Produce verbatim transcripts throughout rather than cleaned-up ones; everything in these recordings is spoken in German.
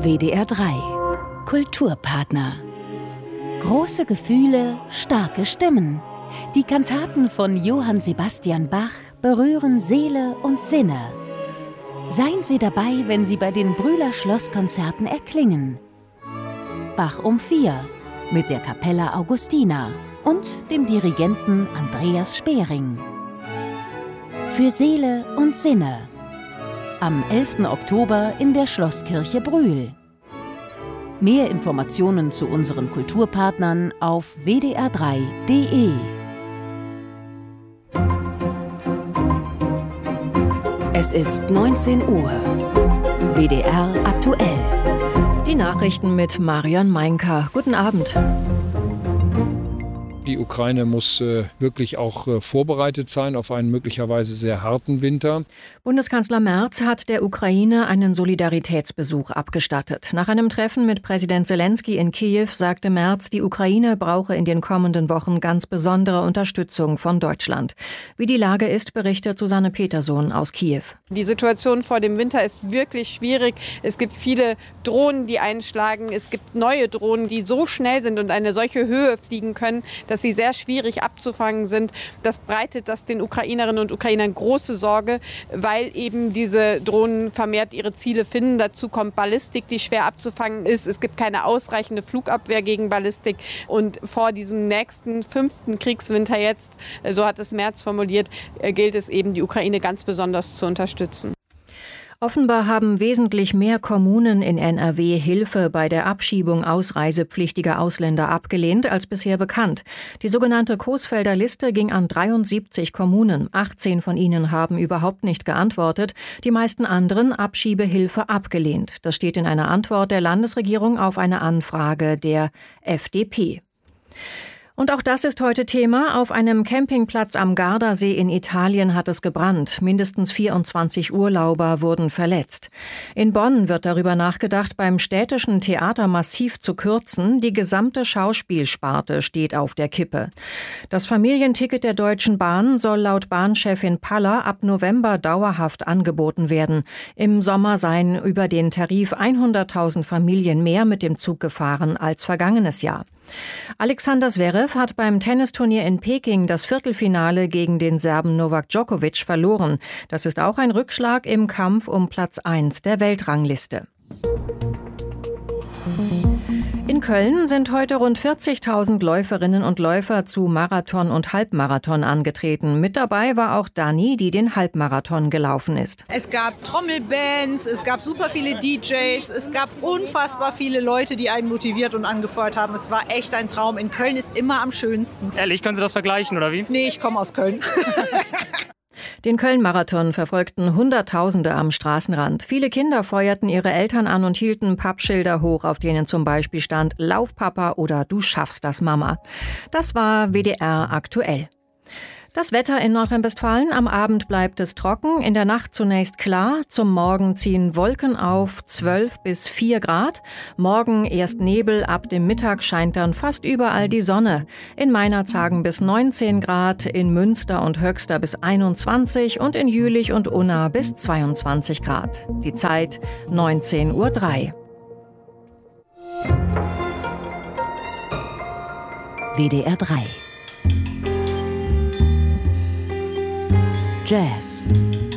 W D R drei Kulturpartner. Große Gefühle, starke Stimmen. Die Kantaten von Johann Sebastian Bach berühren Seele und Sinne. Seien Sie dabei, wenn sie bei den Brühler Schlosskonzerten erklingen. Bach um vier mit der Capella Augustina und dem Dirigenten Andreas Spering. Für Seele und Sinne. Am elften Oktober in der Schlosskirche Brühl. Mehr Informationen zu unseren Kulturpartnern auf w d r drei punkt d e. Es ist neunzehn Uhr. W D R aktuell. Die Nachrichten mit Marion Meinker. Guten Abend. Die Ukraine muss äh, wirklich auch äh, vorbereitet sein auf einen möglicherweise sehr harten Winter. Bundeskanzler Merz hat der Ukraine einen Solidaritätsbesuch abgestattet. Nach einem Treffen mit Präsident Zelensky in Kiew sagte Merz, die Ukraine brauche in den kommenden Wochen ganz besondere Unterstützung von Deutschland. Wie die Lage ist, berichtet Susanne Petersohn aus Kiew. Die Situation vor dem Winter ist wirklich schwierig. Es gibt viele Drohnen, die einschlagen. Es gibt neue Drohnen, die so schnell sind und eine solche Höhe fliegen können, dass sie sehr schwierig abzufangen sind. Das breitet das den Ukrainerinnen und Ukrainern große Sorge, weil eben diese Drohnen vermehrt ihre Ziele finden. Dazu kommt Ballistik, die schwer abzufangen ist. Es gibt keine ausreichende Flugabwehr gegen Ballistik. Und vor diesem nächsten fünften Kriegswinter jetzt, so hat es Merz formuliert, gilt es eben, die Ukraine ganz besonders zu unterstützen. Offenbar haben wesentlich mehr Kommunen in N R W Hilfe bei der Abschiebung ausreisepflichtiger Ausländer abgelehnt als bisher bekannt. Die sogenannte Coesfelder Liste ging an dreiundsiebzig Kommunen. achtzehn von ihnen haben überhaupt nicht geantwortet. Die meisten anderen Abschiebehilfe abgelehnt. Das steht in einer Antwort der Landesregierung auf eine Anfrage der F D P. Und auch das ist heute Thema. Auf einem Campingplatz am Gardasee in Italien hat es gebrannt. Mindestens vierundzwanzig Urlauber wurden verletzt. In Bonn wird darüber nachgedacht, beim städtischen Theater massiv zu kürzen. Die gesamte Schauspielsparte steht auf der Kippe. Das Familienticket der Deutschen Bahn soll laut Bahnchefin Paller ab November dauerhaft angeboten werden. Im Sommer seien über den Tarif hunderttausend Familien mehr mit dem Zug gefahren als vergangenes Jahr. Alexander Zverev hat beim Tennisturnier in Peking das Viertelfinale gegen den Serben Novak Djokovic verloren. Das ist auch ein Rückschlag im Kampf um Platz eins der Weltrangliste. In Köln sind heute rund vierzigtausend Läuferinnen und Läufer zu Marathon und Halbmarathon angetreten. Mit dabei war auch Dani, die den Halbmarathon gelaufen ist. Es gab Trommelbands, es gab super viele D Js, es gab unfassbar viele Leute, die einen motiviert und angefeuert haben. Es war echt ein Traum. In Köln ist immer am schönsten. Ehrlich, können Sie das vergleichen, oder wie? Nee, ich komme aus Köln. Den Köln-Marathon verfolgten Hunderttausende am Straßenrand. Viele Kinder feuerten ihre Eltern an und hielten Pappschilder hoch, auf denen zum Beispiel stand „Lauf Papa" oder „Du schaffst das Mama". Das war W D R aktuell. Das Wetter in Nordrhein-Westfalen: Am Abend bleibt es trocken, in der Nacht zunächst klar, zum Morgen ziehen Wolken auf, zwölf bis vier Grad. Morgen erst Nebel, ab dem Mittag scheint dann fast überall die Sonne. In Meinerzhagen bis neunzehn Grad, in Münster und Höxter bis einundzwanzig und in Jülich und Unna bis zweiundzwanzig Grad. Die Zeit neunzehn Uhr drei. W D R drei Jazz.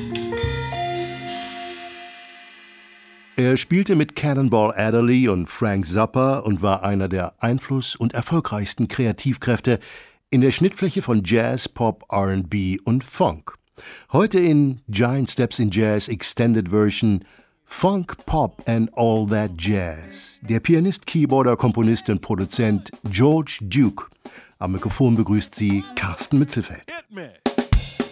Er spielte mit Cannonball Adderley und Frank Zappa und war einer der einfluss- und erfolgreichsten Kreativkräfte in der Schnittfläche von Jazz, Pop, R and B und Funk. Heute in Giant Steps in Jazz Extended Version Funk, Pop and All That Jazz. Der Pianist, Keyboarder, Komponist und Produzent George Duke. Am Mikrofon begrüßt sie Carsten Mützelfeld.